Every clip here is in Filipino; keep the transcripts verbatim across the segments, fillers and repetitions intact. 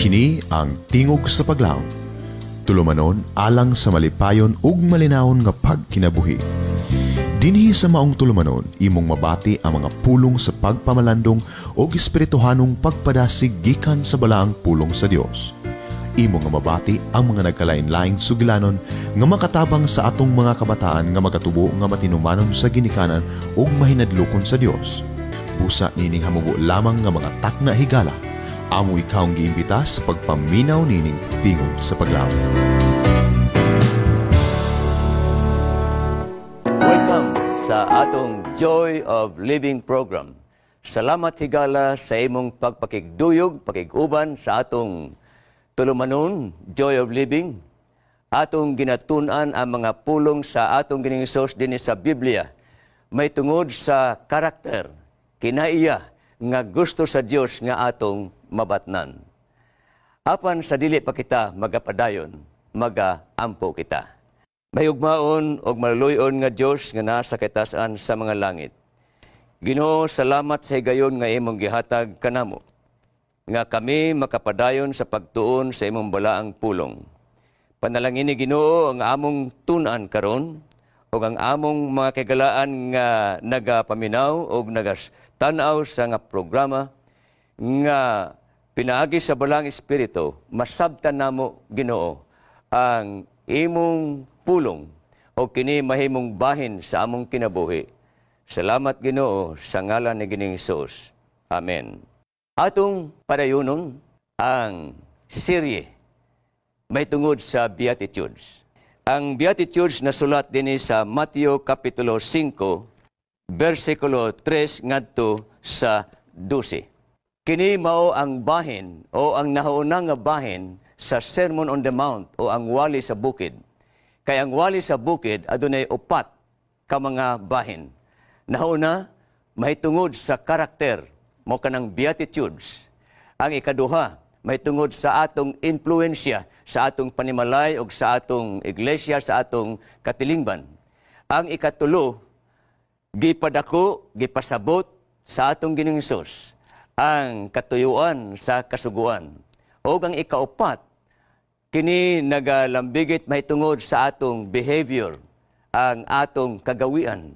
Kini ang tingog sa paglaom. Tulumanon alang sa malipayon ug malinawon nga pagkinabuhi. Dinhi sa maong tulumanon, imong mabati ang mga pulong sa pagpamalandong o espirituhanong pagpadasig gikan sa balaang pulong sa Dios. Imo nga mabati ang mga nagkalain-laing sugilanon nga makatabang sa atong mga kabataan nga magatubo nga matinumanon sa ginikanan ug mahinadlokon sa Dios. Busa nining hamugo lamang nga mga takna higala. Amo ikaw ang giimbita sa pagpaminaw nining tingog sa paglaom. Welcome sa atong Joy of Living program. Salamat higala sa imong pagpakigduyog, pakiguban sa atong tulumanon, Joy of Living. Atong ginatun-an ang mga pulong sa atong Ginoong Hesus dinhi sa Biblia. May tungod sa karakter, kinaiya, nga gusto sa Dios nga atong mabatnan. Apan sa dili pa kita magapadayon, magaampo kita. Mayugmaon og maluloy-on nga Dios nga nasa katasan sa mga langit. Ginoo, salamat sa higayon nga imong gihatag kanamo, nga kami makapadayon sa pagtuon sa imong balaang pulong. Panalangin ni Ginoo ang among tun-an karon ug ang among mga kagalaan nga nagapaminaw ug nagatanaw sa nga programa nga pinaagi sa balang espiritu, masabtan namo Ginoo ang imong pulong o kini mahimong bahin sa among kinabuhi. Salamat Ginoo sa ngalan ni Ginoong Hesus. Amen. Atong padayunon ang serye may tungod sa Beatitudes. Ang Beatitudes na sulat din sa Mateo Kapitulo five, versikulo three ngadto sa twelve. Kini mao ang bahin o ang nahauna nga bahin sa Sermon on the Mount o ang wali sa bukid. Kay ang wali sa bukid adunay upat ka mga bahin. Nahauna mahitungod sa karakter mo kanang Beatitudes. Ang ikaduha may tungod sa atong influensya sa atong panimalay o sa atong iglesia, sa atong katilingban. Ang ikatulo, gipadako, gipasabot sa atong Ginoong Hesus ang katuyuan sa kasuguan. O ang ikaupat, kini nagalambigit mahitungod sa atong behavior, ang atong kagawian.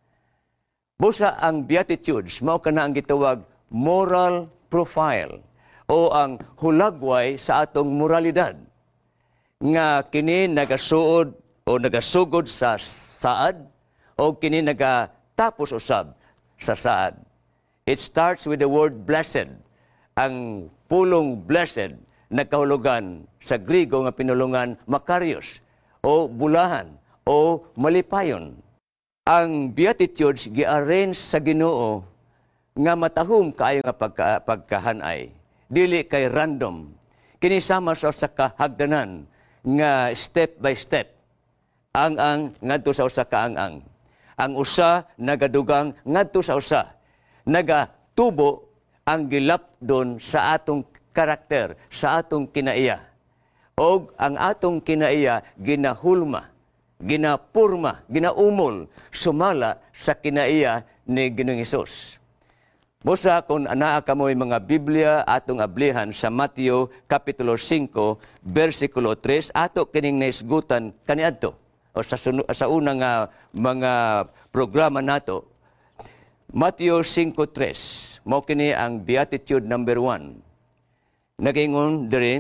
Busa ang Beatitudes, mao kana ang gitawag moral profile o ang hulagway sa atong moralidad nga kini nagasuod o nagasugod sa saad o kini nagatapos usab sa saad. It starts with the word blessed. Ang pulong blessed nagkahulugan sa Griego nga pinulungan makarios o bulahan o malipayon. Ang Beatitudes gi-arrange sa Ginoo nga matahom kaayo nga pagka, pagkahanay. Dili kay random. Kini sama sa usa ka hagdanan nga step by step. Ang ang ngadto sa usa ka ang ang. Ang usa nagadugang ngadto sa usa. Nagatubo ang gilapdon sa atong karakter, sa atong kinaiya. Og ang atong kinaiya ginahulma, ginapurma, ginaumol sumala sa kinaiya ni Ginoong Hesus. Busa kung anaa kamoy mga Biblia atong ablihan sa Mateo Kapitulo five, versikulo three, ato kining naisgutan kaniadto o sa, sa unang uh, mga programa nato. Mateo five three, mao kini ang Beatitude number one. Nagingon diri,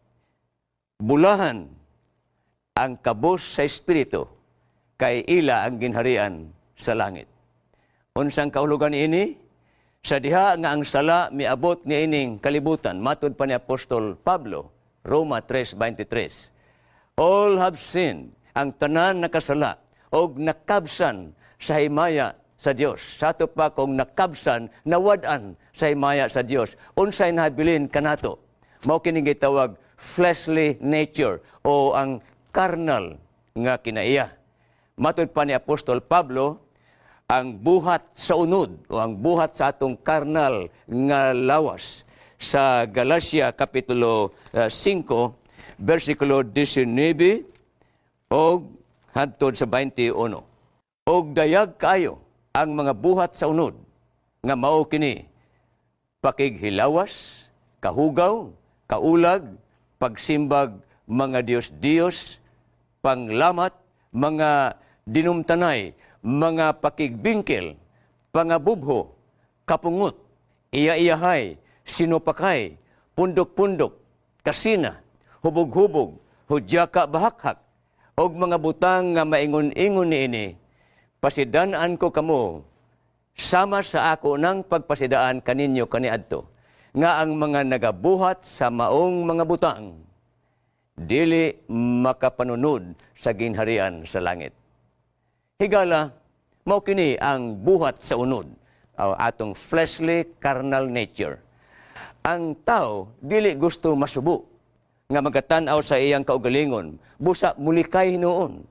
bulahan ang kabos sa espiritu, kay ila ang ginharian sa langit. Unsang kahulugan ini? Sa diha nga ang sala miabot ni ining kalibutan, matud pa ni Apostol Pablo, Roma three twenty-three. All have sinned, ang tanan nakasala, og nakabsan sa himaya sa Dios. Sa ato pa kung nakabsan, nawad-an sa himaya sa Dios. Unsay nahabilin kanato? Mao kining gitawag fleshly nature o ang carnal nga kinaiya. Matud pa ni Apostol Pablo, ang buhat sa unod o ang buhat sa atong karnal nga lawas sa Galacia Kapitulo five, versikulo nineteen o hangtod sa twenty-one. Og dayag kayo ang mga buhat sa unod nga mao kini pakighilawas, kahugaw, kaulag, pagsimbag mga Diyos-Diyos, panglamat, mga dinumtanay, mga pakigbingkil, pangabubho, kapungot, iya-iyahay, sinupakay, pundok-pundok, kasina, hubog-hubog, hudyaka bahakhak, og mga butang nga maingon-ingon niini, pasidanaan ko kamo, sama sa ako ng pagpasidaan kaninyo kaniadto, nga ang mga nagabuhat sa maong mga butang, dili makapanunod sa ginharian sa langit. Higala, mao kini ang buhat sa unod, o atong fleshly carnal nature. Ang tao dili gusto masubo nga magatan-aw sa iyang kaugalingon, busa mulikay hinuon.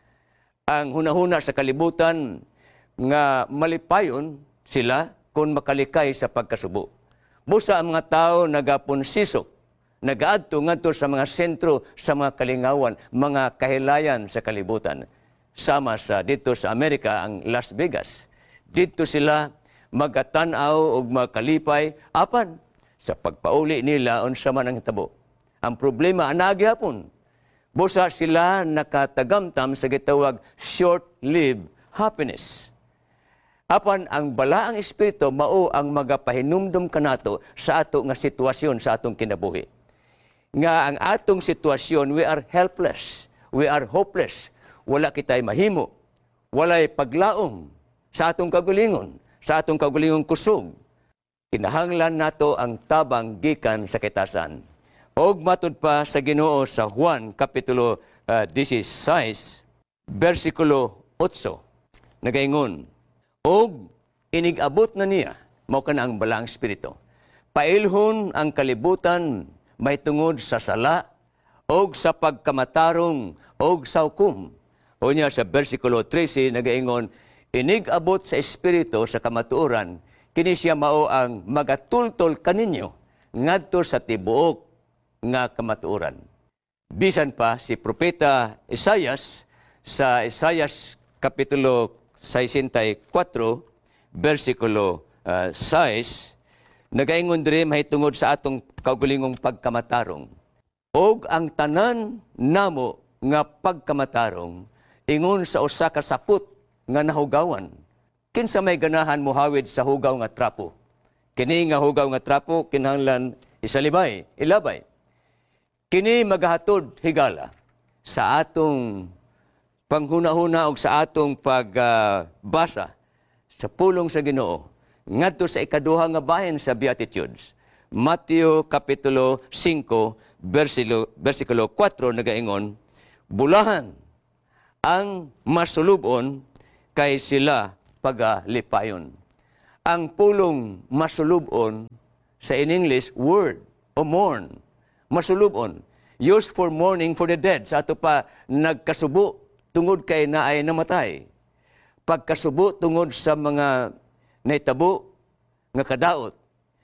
Ang hunahuna sa kalibutan nga malipayon sila kung makalikay sa pagkasubo. Busa ang mga tao nagaponsisok, nagaadto ngadto sa mga sentro sa mga kalingawan, mga kahilayan sa kalibutan. Sama sa dito sa Amerika ang Las Vegas. Dito sila magatan-aw og makalipay apan sa pagpauli nila unsa man ang hitabo. Ang problema ana gyapon. Busa sila nakatagamtam sa gitawag short-lived happiness. Apan ang balaang espiritu mao ang magapahinumdum kanato sa ato nga sitwasyon sa atong kinabuhi. Nga ang atong sitwasyon, we are helpless, we are hopeless. Wala kitay mahimo, walay paglaom sa atong kagulingon, sa atong kagulingon kusog. Kinahanglan nato ang tabang gikan sa kitasan. Og matud pa sa Ginoo sa Juan kapitulo uh, sixteen, bersikulo eight, nagaingon, og inigabot na niya, mao kana ang balang espiritu. Pailhon ang kalibutan may tungod sa sala, og sa pagkamatarong, og sa hukom. O niya sa versikulo thirteen, nagaingon, inigabot sa espiritu sa kamatuoran, kini siya mao ang magatultol kaninyo, ngadto sa tibuok nga kamatuoran. Bisan pa si Propeta Isaias, sa Isaias kapitulo sixty-four, versikulo uh, six, nagaingon diri mahitungod sa atong kaugulingong pagkamatarong. Og ang tanan namo nga pagkamatarong ingon sa usa ka saput nga nahugawan. Kinsa may ganahan mohawid sa hugaw nga trapo? Kini nga hugaw nga trapo kinahanglan isalibay, ilabay. Kini magahatod higala sa atong panghuna-huna og sa atong pagbasa uh, sa pulong sa Ginoo ngadto sa ikaduha nga bahin sa Beatitudes. Mateo kapitulo five, versikulo, versikulo four nagaingon, bulahan ang masulubon kay sila pagalipayon. Ang pulong masulubon sa in English, word o mourn. Masulubon. Used for mourning for the dead. Sa ato pa nagkasubo tungod kay naay namatay. Pagkasubo tungod sa mga naitabo nga kadaot.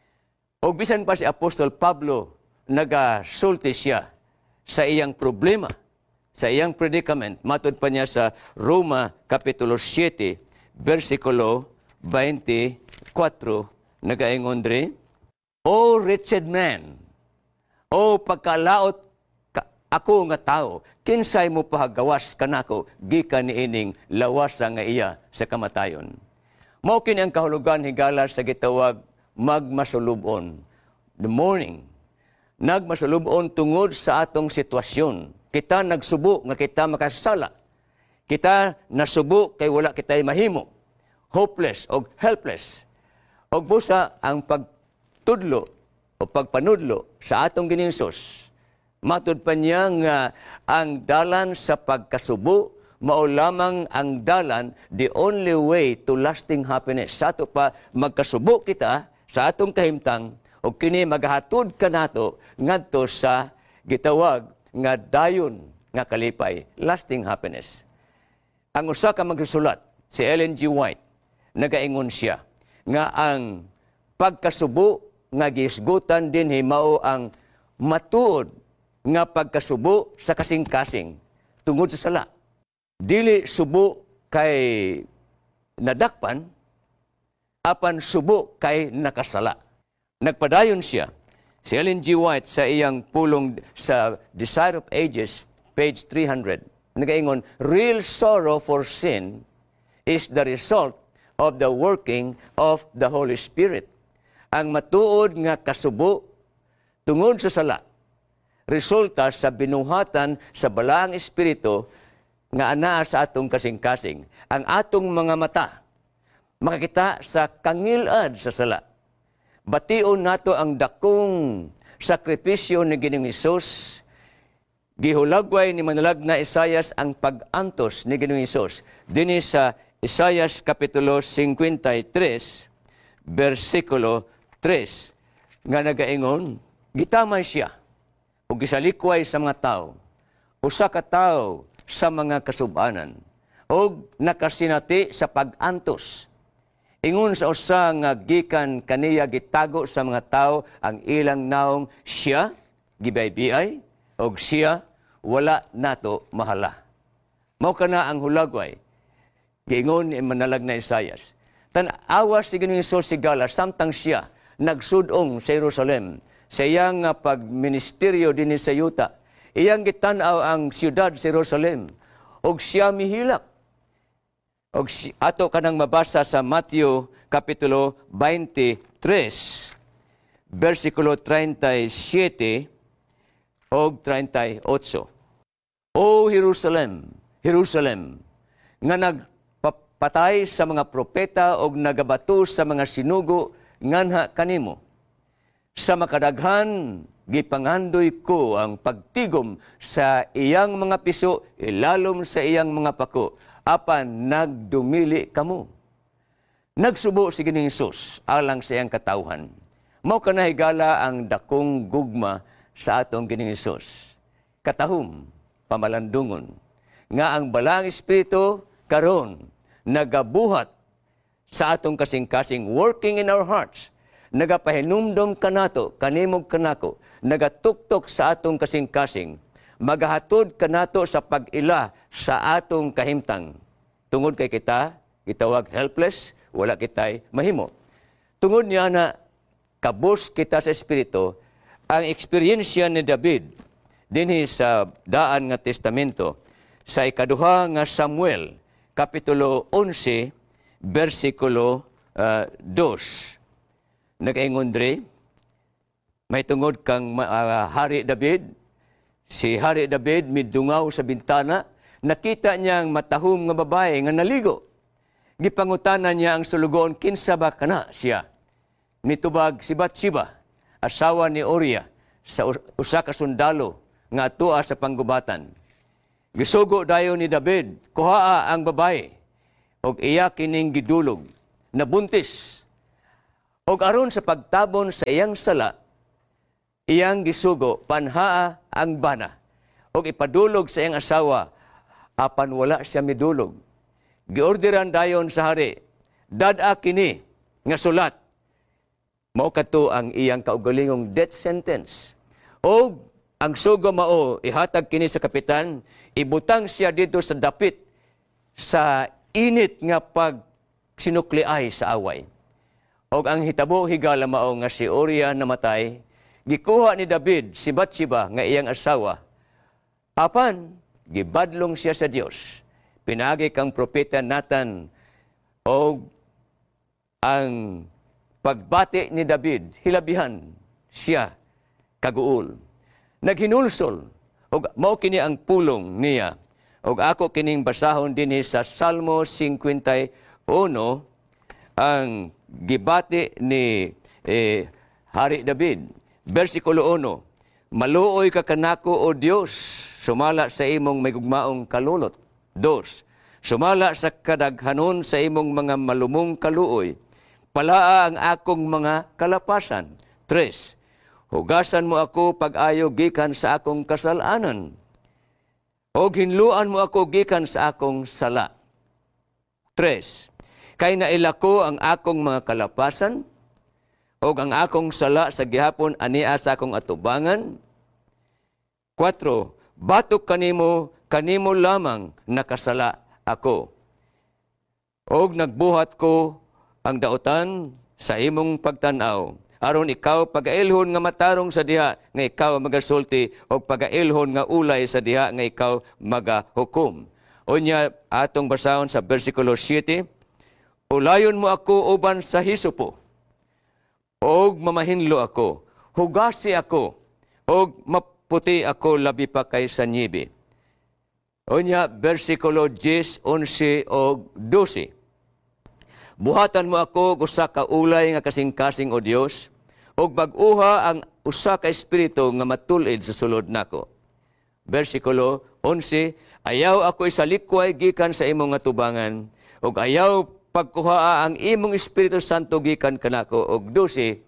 O bisan pa si Apostol Pablo, nagasulti siya sa iyang problema, sa iyang predicament. Matod pa niya sa Roma Kapitulo seven, versikulo twenty-four, nagaingon diri, O wretched man, o pagkalaot ka, ako nga tao, kinsay mo pahagawas kanako, gikan niining lawasa nga iya sa kamatayon. Mao kini ang kahulugan higala sa gitawag magmasulubon. The morning, nagmasulubon tungod sa atong sitwasyon. Kita nagsubo nga kita makasala. Kita nasubo kay wala kitay mahimo. Hopeless o helpless. O busa ang pagtudlo o pagpanudlo sa atong Ginisus. Matud pa niya nga ang dalan sa pagkasubo mao lamang ang dalan, the only way to lasting happiness. Sa ato pa magkasubo kita sa atong kahimtang o kini magahatod kanato ngadto sa gitawag nga dayon nga kalipay, lasting happiness. Ang usa ka magsulat, si Ellen G. White, nagaingon siya nga ang pagkasubo nga gisgutan din himao ang matuod nga pagkasubo sa kasing-kasing tungod sa sala. Dili subo kay nadakpan, apan subo kay nakasala. Nagpadayon siya Si Ellen G. White sa iyang pulong sa Desire of Ages, page three hundred, nagaingon, real sorrow for sin is the result of the working of the Holy Spirit. Ang matuod nga kasubo tungod sa sala, resulta sa binuhatan sa balaang espiritu nga anaa sa atong kasing-kasing. Ang atong mga mata makakita sa kangilad sa sala. Bation nato ang dakong sakripisyo ni Ginoong Hesus. Gihulagway ni manalag na Isaias ang pag-antos ni Ginoong Hesus. Dinhi sa Isaias Kapitulo fifty-three, versikulo three, nga nagaingon, gitamay siya o gisalikway sa mga tao, usa ka tao sa mga kasubanan, o nakasinati sa pag-antos. Ingon sa usa nga gikan kaniya gitago sa mga tao ang ilang naong siya, gibaybiyay, o siya, wala nato mahala. Mao kana ang hulagway. Giingon ni manalag na Isaias. Tan-awa si Ginoong Hesus sigala, samtang siya nagsudong sa Jerusalem, sa iyang uh, pagministeryo din sa yuta, iyang gitanaw ang siyudad sa Jerusalem, og siya mihilak. Og ato kanang mabasa sa Matthew Kapitulo twenty-three, versikulo thirty-seven og thirty-eight. O Jerusalem, Jerusalem, nga nagpapatay sa mga propeta og nagabato sa mga sinugo nganha kanimo. Sa makadaghan, gipangandoy ko ang pagtigom sa iyang mga piso, ilalom sa iyang mga pako, apan nagdumili kamo. Nagsubo si Ginoong Hesus alang sa iyang katawhan. Mao kanahigala ang dakong gugma sa atong Ginoong Hesus. Katahom, pamalandungon, nga ang balang espiritu karon nagabuhat sa atong kasing-kasing, working in our hearts, nagapahinumdom kanato, kanimog kanako, nagatuktok sa atong kasing-kasing, magahatod kanato sa pag-ila sa atong kahimtang. Tungod kay kita, gitawag helpless, wala kitay mahimo. Tungod niya na kabus kita sa espiritu, ang eksperyensya ni David dinhi sa daan nga testamento sa ikaduha nga Samuel, Kapitulo eleven, versikulo uh, two. Nagaingon diri, may tungod kang uh, Hari David. Si Hari David midungaw sa bintana, nakita niya ang matahom nga babae nga naligo. Gipangutanan niya ang sulugoon, kinsa ba kana siya? Nitubag si Bathsheba, asawa ni Uriah, sa usa ka sundalo nga atua sa panggubatan. Gisugo dayon ni David, kuhaa ang babae, og iya kining gidulog, nabuntis. Og aron sa pagtabon sa iyang sala, iyang gisugo, panhaa ang bana, og ipadulog sa iyang asawa, apan wala siya midulog. Giorderan dayon sa hari, dad-a kini nga sulat, mao kadto ang iyang kaugalingong death sentence. Og ang sugo mao, ihatag kini sa kapitan, ibutang siya dito sa dapit, sa init nga pag sinukliay sa away. Og ang hitabo higala mao nga si Uriah namatay, gikuha ni David si Bathsheba nga iyang asawa. Apan, gibadlong siya sa Dios. Pinagi kang propeta Nathan o ang pagbati ni David, hilabihan siya kaguol. Naghinulsol, og mao kini ang pulong niya. Og ako kining basahon dinhi sa Salmo fifty-one, ang gibati ni eh, Hari David. Versikulo one, maluoy ka kanako o Dios, sumala sa imong may gugmaong kalulot. Dos, sumala sa kadaghanon sa imong mga malumong kaluoy, palaa ang akong mga kalapasan. Tres, hugasan mo ako pag-ayo gikan sa akong kasalanan, o hinluan mo ako gikan sa akong sala. Tres, kay nailako ang akong mga kalapasan, o ang akong sala sa gihapon ania sa akong atubangan. Kwatro, batok kanimo, kanimo lamang nakasala ako. Og nagbuhat ko ang dautan sa imong pagtanaw. aron ikaw pagailhon nga matarong sa diha nga ikaw magasulti o pagailhon nga ulay sa diha nga ikaw magahukom. Unya atong basahon sa bersikulo siyete, ulayon mo ako uban sa hisupo, og mamahinlo ako, hugasi ako, og maputi ako labi pa kay sa niebe. Unya bersikulo diyes, onse og dose. Buhatan mo ako usa ka ulay nga kasing-kasing o Dios, og bag-uha ang usa ka espiritu nga matulid sa sulod nako. Bersikulo onse, ayaw ako isalikway gikan sa imong nga tubangan, og ayaw pagkuhaa ang imong Espiritu Santo gikan kanako, og dose,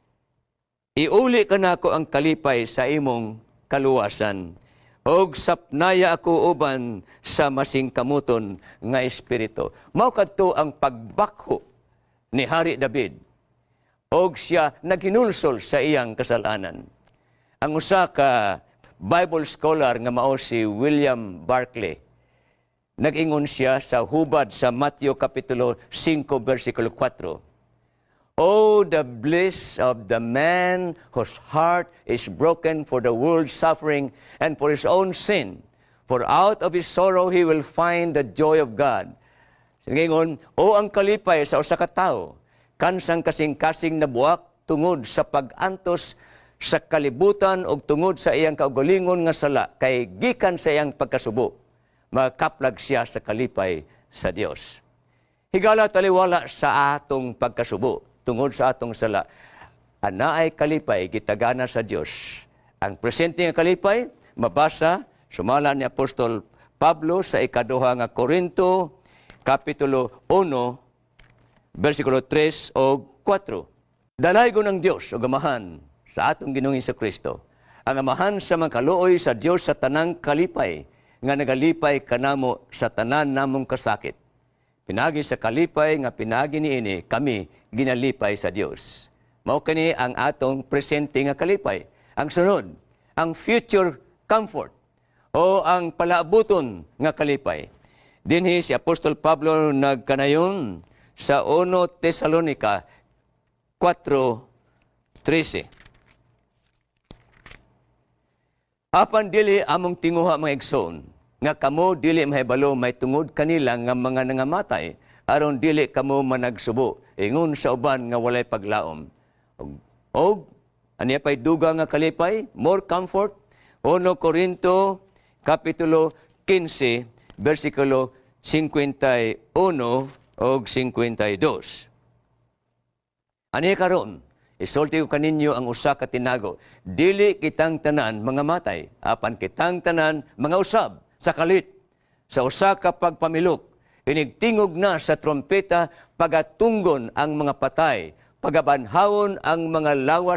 iuli kanako ang kalipay sa imong kaluwasan, og sapnaya ako uban sa masing kamuton nga espiritu. Mao kadto ang pagbakho ni Hari David, og siya naghinulsol sa iyang kasalanan. Ang usa ka Bible scholar nga mao si William Barclay, nag-ingon siya sa hubad sa Mateo Kapitulo five, versikulo four. Oh, the bliss of the man whose heart is broken for the world's suffering and for his own sin. For out of his sorrow he will find the joy of God. Singingon, o ang kalipay sa usa ka tawo, kansang kasing-kasing nabuak tungod sa pag-antos sa kalibutan o tungod sa iyang kaugalingon nga sala, kay gikan sa iyang pagkasubo, makaplag siya sa kalipay sa Dios. Higala taliwala sa atong pagkasubo, tungod sa atong sala, anaay kalipay gitagana sa Dios. Ang presente nga kalipay mabasa sumala ni Apostol Pablo sa ikaduha nga Korinto kapitulo one bersikulo three o four. Dalaygon ang Dios ug amahan sa atong Ginoong Hesukristo, ang amahan sa mga kaluoy sa Dios sa tanang kalipay nga nagalipay kanamo sa tanan namong kasakit. Pinagi sa kalipay nga pinagi niini kami ginalipay sa Dios. Mao kani ang atong presente nga kalipay. Ang sunod, ang future comfort o ang palaabuton nga kalipay. Dinhi si Apostol Pablo nagkanayon sa one Tesalonica four thirteen. Apan dili among tinguha mga igsoon, nga kamo dili mahibalo may tungod kanila nga mga nangamatay, aron dili kamo managsubo, ingon sa uban nga walay paglaom. Og, og aniya pa'y duga nga kalipay, more comfort, one Corinto, kapitulo fifteen, versikulo fifty-one og fifty-two. Aniya karon, isulti ko kaninyo ang usa ka tinago, dili kitang tanan mga matay, apan kitang tanan mga usab, sa kalit, sa usa ka pagpamilok, inigtingog na sa trompeta, pagatunggon ang mga patay, pagabanhawon ang mga lawas